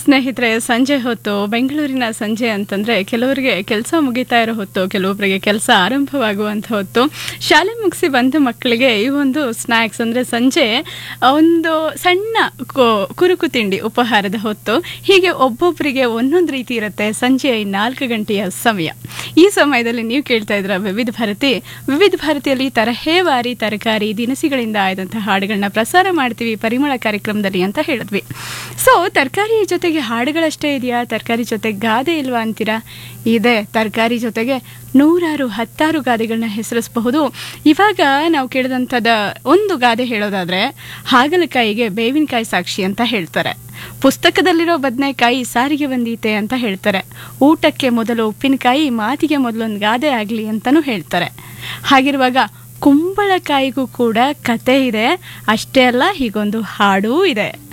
ಸ್ನೇಹಿತರೆ, ಸಂಜೆ ಹೊತ್ತು ಬೆಂಗಳೂರಿನ ಸಂಜೆ ಅಂತಂದರೆ ಕೆಲವರಿಗೆ ಕೆಲಸ ಮುಗಿತಾ ಇರೋ ಹೊತ್ತು, ಕೆಲವೊಬ್ಬರಿಗೆ ಕೆಲಸ ಆರಂಭವಾಗುವಂಥ ಹೊತ್ತು, ಶಾಲೆ ಮುಗಿಸಿ ಬಂದ ಮಕ್ಕಳಿಗೆ ಈ ಒಂದು ಸ್ನ್ಯಾಕ್ಸ್ ಅಂದರೆ ಸಂಜೆ ಒಂದು ಸಣ್ಣ ಕುರುಕು ತಿಂಡಿ ಉಪಹಾರದ ಹೊತ್ತು. ಹೀಗೆ ಒಬ್ಬೊಬ್ಬರಿಗೆ ಒಂದೊಂದು ರೀತಿ ಇರುತ್ತೆ ಸಂಜೆ 4 ಗಂಟೆಯ ಸಮಯ. ಈ ಸಮಯದಲ್ಲಿ ನೀವು ಕೇಳ್ತಾ ಇದ್ರ ವಿವಿಧ ಭಾರತಿ. ವಿವಿಧ ಭಾರತಿಯಲ್ಲಿ ತರಹೇವಾರಿ ತರಕಾರಿ ದಿನಸಿಗಳಿಂದ ಆಯ್ದಂಥ ಹಾಡುಗಳನ್ನ ಪ್ರಸಾರ ಮಾಡ್ತೀವಿ ಪರಿಮಳ ಕಾರ್ಯಕ್ರಮದಲ್ಲಿ ಅಂತ ಹೇಳಿದ್ವಿ. ಸೊ ತರಕಾರಿ ಜೊತೆಗೆ ಹಾಡುಗಳಷ್ಟೇ ಇದೆಯಾ? ತರಕಾರಿ ಜೊತೆಗೆ ಗಾದೆ ಇಲ್ವಾ ಅಂತೀರಾ? ಇದೆ. ತರಕಾರಿ ಜೊತೆಗೆ 100 ಗಾದೆಗಳನ್ನ ಹೆಸರಿಸಬಹುದು. ಇವಾಗ ನಾವು ಕೇಳಿದಂಥದ ಒಂದು ಗಾದೆ ಹೇಳೋದಾದ್ರೆ, ಹಾಗಲಕಾಯಿಗೆ ಬೇವಿನಕಾಯಿ ಸಾಕ್ಷಿ ಅಂತ ಹೇಳ್ತಾರೆ. ಪುಸ್ತಕದಲ್ಲಿರೋ ಬದನೆಕಾಯಿ ಸಾರಿಗೆ ಬಂದೀತೆ ಅಂತ ಹೇಳ್ತಾರೆ. ಊಟಕ್ಕೆ ಮೊದಲು ಉಪ್ಪಿನಕಾಯಿ, ಮಾತಿಗೆ ಮೊದಲೊಂದು ಗಾದೆ ಆಗಲಿ ಅಂತಲೂ ಹೇಳ್ತಾರೆ. ಹಾಗಿರುವಾಗ ಕುಂಬಳಕಾಯಿಗೂ ಕೂಡ ಕತೆ ಇದೆ. ಅಷ್ಟೇ ಅಲ್ಲ, ಹೀಗೊಂದು ಹಾಡೂ ಇದೆ.